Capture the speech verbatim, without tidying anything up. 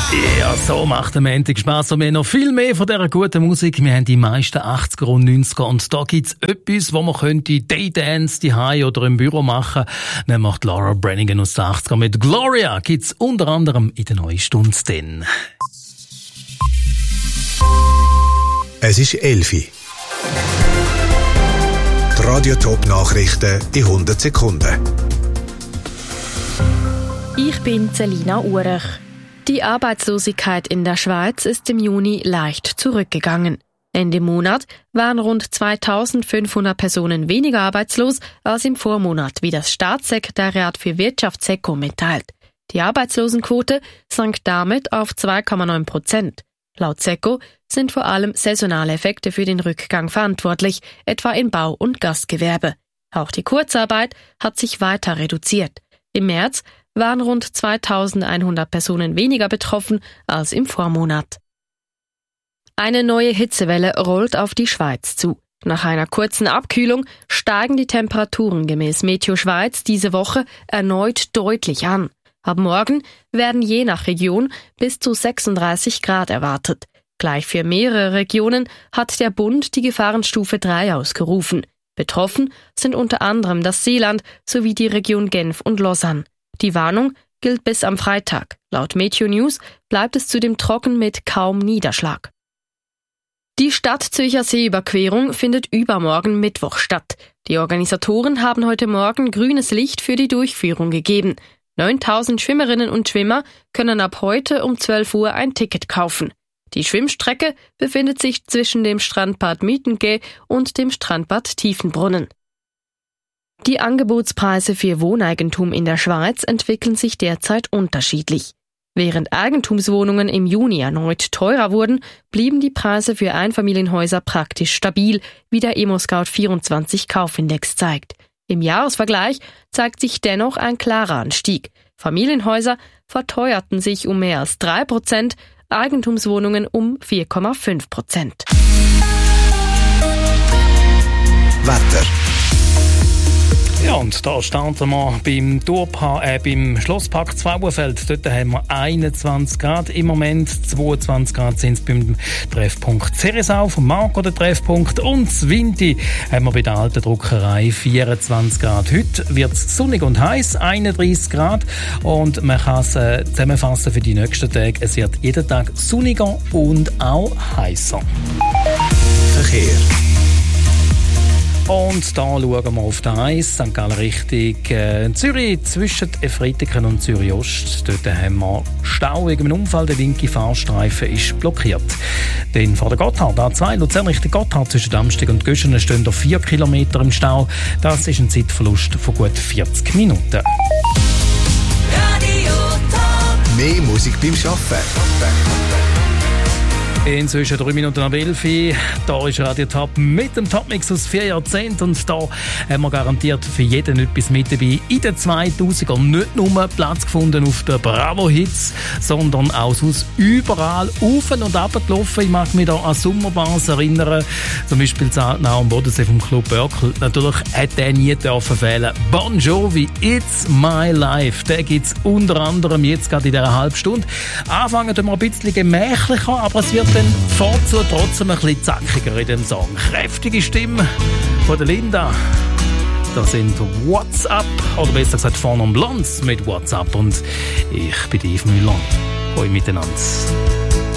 Ja, so macht der Montag Spass. Und wir haben noch viel mehr von dieser guten Musik. Wir haben die meisten achtziger und neunziger. Und da gibt's etwas, wo man könnte Daydance daheim oder im Büro machen. Dann macht Laura Branigan aus den achtziger. Mit Gloria gibt's unter anderem in der neuen Stunde dann. Es ist elf Uhr. Die Radio-Top-Nachrichten in hundert Sekunden. Ich bin Selina Urech. Die Arbeitslosigkeit in der Schweiz ist im Juni leicht zurückgegangen. Ende Monat waren rund zweitausendfünfhundert Personen weniger arbeitslos als im Vormonat, wie das Staatssekretariat für Wirtschaft SECO mitteilt. Die Arbeitslosenquote sank damit auf zwei Komma neun Prozent. Laut SECO sind vor allem saisonale Effekte für den Rückgang verantwortlich, etwa in Bau- und Gastgewerbe. Auch die Kurzarbeit hat sich weiter reduziert. Im März waren rund zweitausendeinhundert Personen weniger betroffen als im Vormonat. Eine neue Hitzewelle rollt auf die Schweiz zu. Nach einer kurzen Abkühlung steigen die Temperaturen gemäß Meteo Schweiz diese Woche erneut deutlich an. Ab morgen werden je nach Region bis zu sechsunddreißig Grad erwartet. Gleich für mehrere Regionen hat der Bund die Gefahrenstufe drei ausgerufen. Betroffen sind unter anderem das Seeland sowie die Region Genf und Lausanne. Die Warnung gilt bis am Freitag. Laut Meteo News bleibt es zudem trocken mit kaum Niederschlag. Die Stadt-Zürcher Seeüberquerung findet übermorgen Mittwoch statt. Die Organisatoren haben heute Morgen grünes Licht für die Durchführung gegeben. neuntausend Schwimmerinnen und Schwimmer können ab heute um zwölf Uhr ein Ticket kaufen. Die Schwimmstrecke befindet sich zwischen dem Strandbad Mythenghe und dem Strandbad Tiefenbrunnen. Die Angebotspreise für Wohneigentum in der Schweiz entwickeln sich derzeit unterschiedlich. Während Eigentumswohnungen im Juni erneut teurer wurden, blieben die Preise für Einfamilienhäuser praktisch stabil, wie der ImmoScout vierundzwanzig Kaufindex zeigt. Im Jahresvergleich zeigt sich dennoch ein klarer Anstieg. Familienhäuser verteuerten sich um mehr als drei Prozent, Eigentumswohnungen um vier Komma fünf Prozent. Wetter. Ja, und da starten wir beim, Tourpa- äh, beim Schlosspark Zwauerfeld. Dort haben wir einundzwanzig Grad im Moment, zweiundzwanzig Grad sind es beim Treffpunkt Zeresau vom Marco, der Treffpunkt. Und das Winti haben wir bei der alten Druckerei vierundzwanzig Grad. Heute wird es sonnig und heiß, einunddreißig Grad. Und man kann es äh, zusammenfassen für die nächsten Tage. Es wird jeden Tag sonniger und auch heißer. Verkehr. Und da schauen wir auf die eins, Sankt Gallen Richtung äh, Zürich, zwischen Efritiken und Zürich Ost. Dort haben wir Stau wegen einem Unfall, der linke Fahrstreifen ist blockiert. Dann vor der Gotthard A zwei, Luzern Richtung Gotthard zwischen Amsteg und Göschenen stehen da vier Kilometer im Stau. Das ist ein Zeitverlust von gut vierzig Minuten. Radio Top. Mehr Musik beim Arbeiten. Inzwischen drei Minuten nach elf. Da ist Radio Top mit dem Topmix aus vier Jahrzehnten. Und da haben wir garantiert für jeden etwas mit dabei. In den zweitausendern nicht nur Platz gefunden auf den Bravo-Hits, sondern auch sonst überall auf und ab gelaufen. Ich mag mich da an Sommerbars erinnern. Zum Beispiel Zartnau am Bodensee vom Club Börkel. Natürlich hätte er nie dürfen fehlen. Bon Jovi, It's My Life. Den gibt es unter anderem jetzt gerade in dieser halben Stunde. Anfangen wir ein bisschen gemächlicher, aber es wird dann vorzu trotzdem ein bisschen zackiger in dem Song. Kräftige Stimme von der Linda. Das sind What's Up, oder besser gesagt Von und Blondes mit What's Up. Und ich bin Yves Müller. Hoi miteinander.